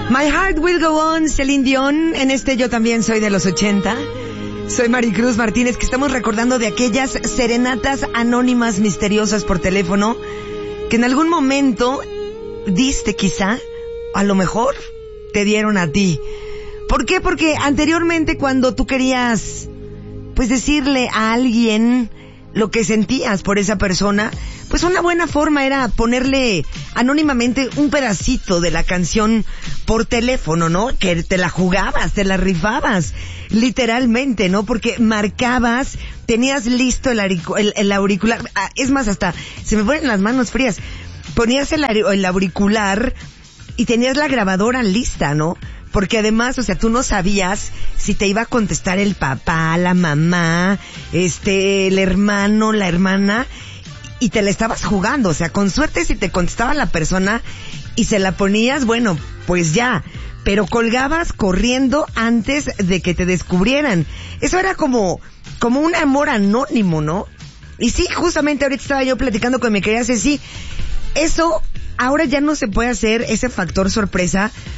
My Heart Will Go On, Celine Dion. En Yo También Soy de los 80. Soy Maricruz Martínez, que estamos recordando de aquellas serenatas anónimas misteriosas por teléfono que en algún momento diste, quizá, a lo mejor te dieron a ti. ¿Por qué? Porque anteriormente, cuando tú querías, pues, decirle a alguien lo que sentías por esa persona, pues una buena forma era ponerle anónimamente un pedacito de la canción por teléfono, ¿no? Que te la jugabas, te la rifabas, literalmente, ¿no? Porque marcabas, tenías listo el auricular. Es más, hasta se me ponen las manos frías. Ponías el auricular y tenías la grabadora lista, ¿no? Porque además, o sea, tú no sabías si te iba a contestar el papá, la mamá, el hermano, la hermana, y te la estabas jugando. O sea, con suerte, si te contestaba la persona y se la ponías, bueno, pues ya, pero colgabas corriendo antes de que te descubrieran. Eso era como un amor anónimo, ¿no? Y sí, justamente ahorita estaba yo platicando con mi querida Ceci, eso ahora ya no se puede hacer, ese factor sorpresa,